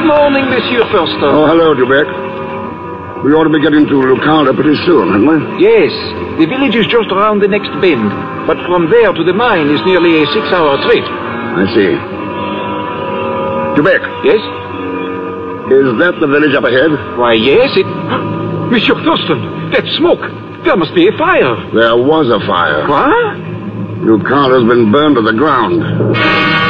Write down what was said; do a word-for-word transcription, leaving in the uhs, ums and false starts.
morning, Monsieur Thurston. Oh, hello, Dubeck. We ought to be getting to Lucanda pretty soon, hadn't we? Yes, the village is just around the next bend, but from there to the mine is nearly a six-hour trip. I see. Dubeck, Yes? is that the village up ahead? Why, yes, it... Monsieur Thurston, that smoke! There must be a fire. There was a fire. What? Lucanda's been burned to the ground.